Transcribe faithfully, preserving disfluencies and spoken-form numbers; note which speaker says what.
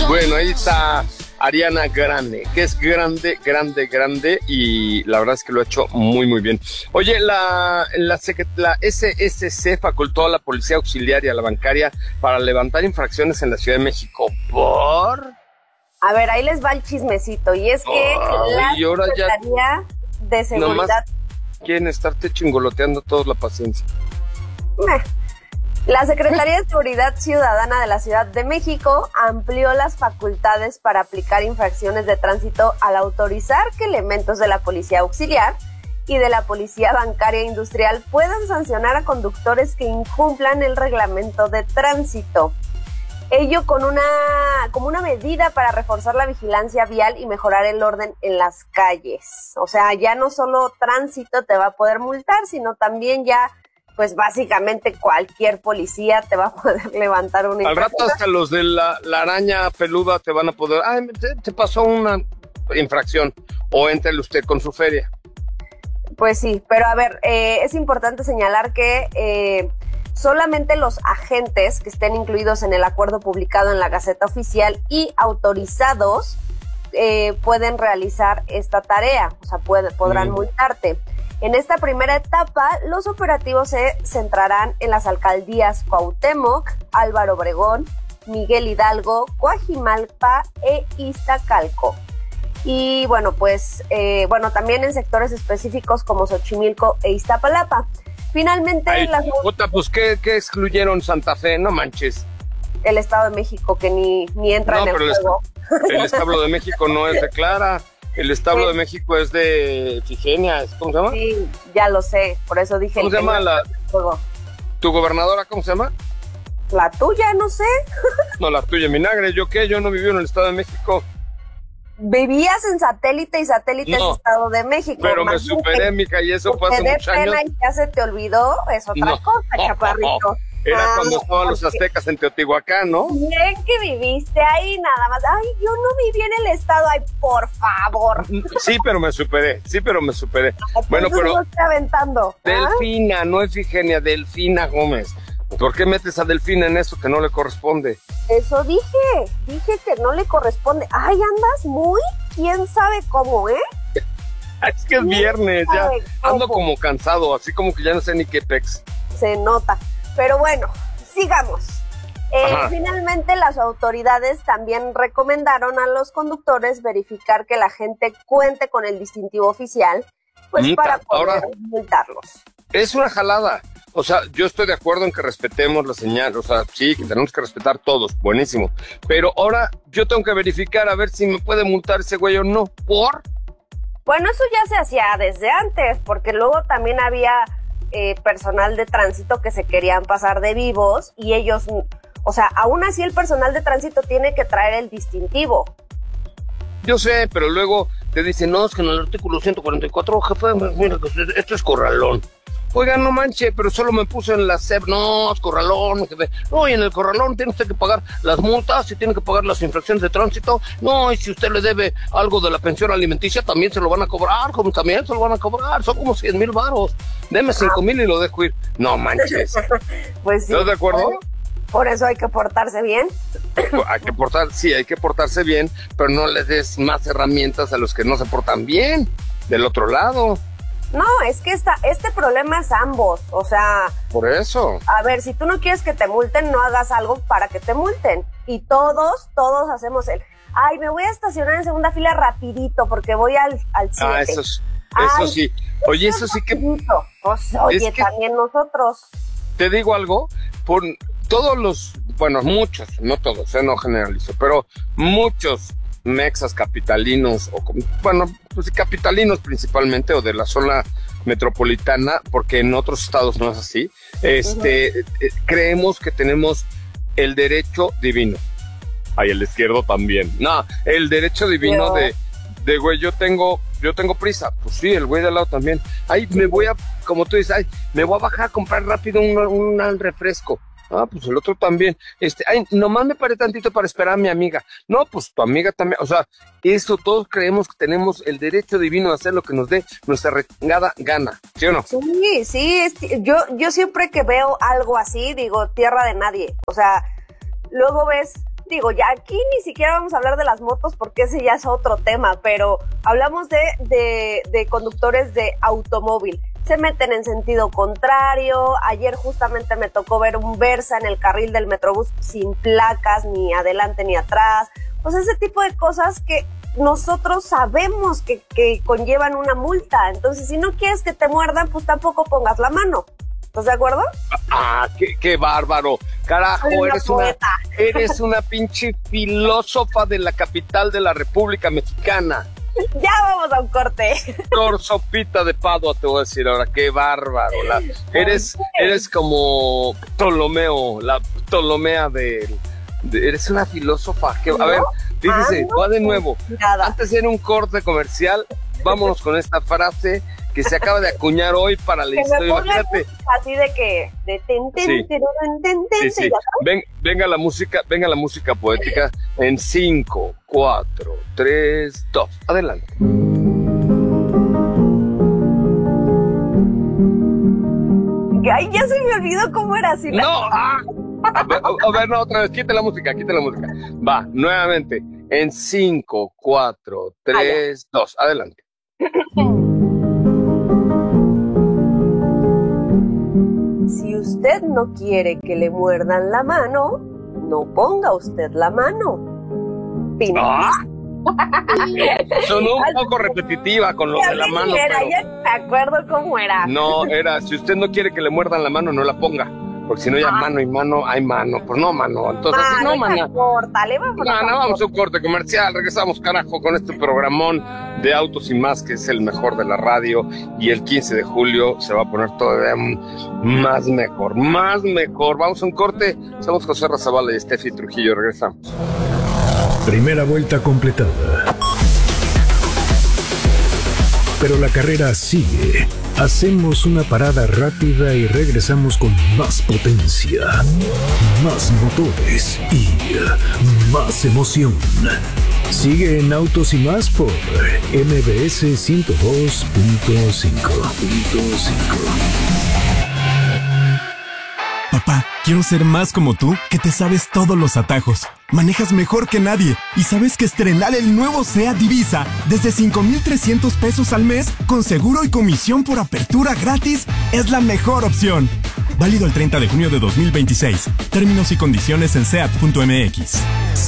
Speaker 1: Bueno, ahí está Ariana Grande, que es grande, grande, grande, y la verdad es que lo ha hecho muy, muy bien. Oye, la, la, la S S C facultó a la Policía Auxiliar y a la Bancaria para levantar infracciones en la Ciudad de México. ¿Por?
Speaker 2: A ver, ahí les va el chismecito, y es que
Speaker 1: Ay,
Speaker 2: la
Speaker 1: y ahora
Speaker 2: Secretaría
Speaker 1: ya
Speaker 2: de Seguridad...
Speaker 1: quieren estarte chingoloteando todos la paciencia.
Speaker 2: Meh. La Secretaría de Seguridad Ciudadana de la Ciudad de México amplió las facultades para aplicar infracciones de tránsito al autorizar que elementos de la Policía Auxiliar y de la Policía Bancaria Industrial puedan sancionar a conductores que incumplan el reglamento de tránsito. Ello con una, como una medida para reforzar la vigilancia vial y mejorar el orden en las calles. O sea, ya no solo tránsito te va a poder multar, sino también ya... pues básicamente cualquier policía te va a poder levantar una
Speaker 1: infracción. Al rato hasta los de la, la araña peluda te van a poder, ay, te, te pasó una infracción, o éntrele usted con su feria.
Speaker 2: Pues sí, pero a ver, eh, es importante señalar que eh, solamente los agentes que estén incluidos en el acuerdo publicado en la Gaceta Oficial y autorizados eh, pueden realizar esta tarea, o sea, puede, podrán mm. multarte. En esta primera etapa, los operativos se centrarán en las alcaldías Cuauhtémoc, Álvaro Obregón, Miguel Hidalgo, Coajimalpa e Iztacalco. Y bueno, pues, eh, bueno, también en sectores específicos como Xochimilco e Iztapalapa. Finalmente,
Speaker 1: Ay,
Speaker 2: las...
Speaker 1: puta, pues, ¿qué, ¿qué excluyeron Santa Fe? No manches.
Speaker 2: El Estado de México, que ni, ni entra
Speaker 1: no,
Speaker 2: en el
Speaker 1: pero
Speaker 2: juego.
Speaker 1: El, el Establo de México no es de Clara. El establo sí. de México es de Ifigenia, ¿cómo se llama?
Speaker 2: Sí, ya lo sé, por eso dije...
Speaker 1: ¿Cómo se llama la... ¿Tu gobernadora, cómo se llama?
Speaker 2: La tuya, no sé.
Speaker 1: No, la tuya, Vinagre, ¿yo qué? Yo no viví en el Estado de México.
Speaker 2: Vivías en Satélite y Satélite no, es Estado de México.
Speaker 1: Pero me superé, mija, y eso fue hace muchos años.
Speaker 2: Y ya se te olvidó, es otra no. cosa, chaparrito.
Speaker 1: Era
Speaker 2: ah,
Speaker 1: cuando estaban los aztecas en Teotihuacán, ¿no?
Speaker 2: Bien que viviste ahí nada más. Ay, yo no viví en el estado. Ay, por favor.
Speaker 1: Sí, pero me superé. Sí, pero me superé. Bueno, pero...
Speaker 2: No estoy aventando.
Speaker 1: Delfina, ¿ah? No Ifigenia, Delfina Gómez. ¿Por qué metes a Delfina en eso que no le corresponde?
Speaker 2: Eso dije. Dije que no le corresponde. Ay, andas muy... ¿Quién sabe cómo, eh?
Speaker 1: Es que es viernes, ya. Ando como cansado, así como que ya no sé ni qué pex.
Speaker 2: Se nota. Pero bueno, sigamos. Eh, finalmente, las autoridades también recomendaron a los conductores verificar que la gente cuente con el distintivo oficial, pues Mita, para poder ahora, multarlos.
Speaker 1: Es una jalada. O sea, yo estoy de acuerdo en que respetemos la señal. O sea, sí, que tenemos que respetar todos. Buenísimo. Pero ahora yo tengo que verificar a ver si me puede multar ese güey o no. ¿Por?
Speaker 2: Bueno, eso ya se hacía desde antes, porque luego también había... Eh, personal de tránsito que se querían pasar de vivos y ellos, o sea, aún así el personal de tránsito tiene que traer el distintivo.
Speaker 1: Yo sé, pero luego te dicen, no, es que en el artículo ciento cuarenta y cuatro, jefe, mira, esto es corralón. Oiga, no manche, pero solo me puse en la C E P, no, es corralón, jefe. No, y en el corralón tiene usted que pagar las multas y tiene que pagar las infracciones de tránsito. No, y si usted le debe algo de la pensión alimenticia, también se lo van a cobrar, como también se lo van a cobrar. Son como cien mil varos. Deme cinco mil y lo dejo ir. No manches.
Speaker 2: Pues sí.
Speaker 1: ¿Estás de acuerdo?
Speaker 2: Por eso hay que portarse bien.
Speaker 1: Hay que portar, sí, hay que portarse bien, pero no le des más herramientas a los que no se portan bien. Del otro lado.
Speaker 2: No, es que esta, este problema es ambos, o sea...
Speaker 1: Por eso.
Speaker 2: A ver, si tú no quieres que te multen, no hagas algo para que te multen. Y todos, todos hacemos el... Ay, me voy a estacionar en segunda fila rapidito porque voy al, al siete.
Speaker 1: Ah, eso, eso Ay, sí. Oye, eso sí que...
Speaker 2: Pues, oye, es que también nosotros.
Speaker 1: Te digo algo, por todos los... Bueno, muchos, no todos, eh, no generalizo, pero muchos... mexas capitalinos, o bueno, pues capitalinos principalmente, o de la zona metropolitana, porque en otros estados no es así, este, uh-huh. eh, creemos que tenemos el derecho divino. Ay, el izquierdo también. No, el derecho divino Pero... de, de güey, yo tengo, yo tengo prisa. Pues sí, el güey de al lado también. Ay, me voy a, como tú dices, ay, me voy a bajar a comprar rápido un, un, un refresco. Ah, pues el otro también. Este, ay, nomás me paré tantito para esperar a mi amiga. No, pues tu amiga también. O sea, eso todos creemos que tenemos el derecho divino de hacer lo que nos dé nuestra regada gana. ¿Sí o no?
Speaker 2: Sí, sí. Es, yo, yo siempre que veo algo así, digo, tierra de nadie. O sea, luego ves, digo, ya aquí ni siquiera vamos a hablar de las motos porque ese ya es otro tema, pero hablamos de, de, de conductores de automóvil. Se meten en sentido contrario. Ayer justamente me tocó ver un Versa en el carril del Metrobús sin placas, ni adelante ni atrás. Pues ese tipo de cosas que nosotros sabemos que, que conllevan una multa. Entonces, si no quieres que te muerdan, pues tampoco pongas la mano. ¿Estás de acuerdo?
Speaker 1: Ah, qué, qué bárbaro. Carajo,
Speaker 2: una
Speaker 1: eres
Speaker 2: poeta.
Speaker 1: una, eres una pinche filósofa de la capital de la República Mexicana.
Speaker 2: Ya vamos a un corte.
Speaker 1: Sopita de Padua, te voy a decir ahora, qué bárbaro. La, eres, eres como Ptolomeo, la Ptolomea de, de eres una filósofa. Que, a ver, fíjese,
Speaker 2: ah, no,
Speaker 1: va de nuevo.
Speaker 2: Nada.
Speaker 1: Antes de ir a un corte comercial, vámonos con esta frase que se acaba de acuñar hoy para la
Speaker 2: que
Speaker 1: historia.
Speaker 2: Me
Speaker 1: Imagínate.
Speaker 2: así de que de ten, ten,
Speaker 1: Sí.
Speaker 2: ten, ten, ten,
Speaker 1: Sí, sí. Ven, venga la música, venga la música poética en cinco, cuatro, tres, dos. Adelante.
Speaker 2: Ay, ya se me olvidó cómo era así.
Speaker 1: No, ah. A ver, a ver, no, otra vez, quita la música, quita la música. Va, nuevamente, en cinco, cuatro, tres, dos. Adelante.
Speaker 2: Si usted no quiere que le muerdan la mano, no ponga usted la mano. Pin.
Speaker 1: Ah. Sonó un poco repetitiva con lo de la mano,
Speaker 2: era,
Speaker 1: pero
Speaker 2: ya me acuerdo cómo era.
Speaker 1: no, era, si usted no quiere que le muerdan la mano, no la ponga. Porque si no, ya
Speaker 2: Ah.
Speaker 1: mano y mano, hay mano. Pues no, mano. Entonces,
Speaker 2: Ah,
Speaker 1: así no,
Speaker 2: deja
Speaker 1: mano.
Speaker 2: córtale, vamos
Speaker 1: No,
Speaker 2: a
Speaker 1: no, vamos a un corte comercial. Regresamos, carajo, con este programón de Autos y Más, que es el mejor de la radio. Y el quince de julio se va a poner todavía más mejor, más mejor. Vamos a un corte. Somos José Razabala y Steffi Trujillo. Regresamos.
Speaker 3: Primera vuelta completada. Pero la carrera sigue. Hacemos una parada rápida y regresamos con más potencia, más motores y más emoción. Sigue en Autos y Más por M B S ciento dos punto cinco.
Speaker 4: Papá, quiero ser más como tú, que te sabes todos los atajos. Manejas mejor que nadie y sabes que estrenar el nuevo SEAT Divisa desde cinco mil trescientos pesos al mes con seguro y comisión por apertura gratis es la mejor opción. Válido el treinta de junio de dos mil veintiséis. Términos y condiciones en seat punto m x.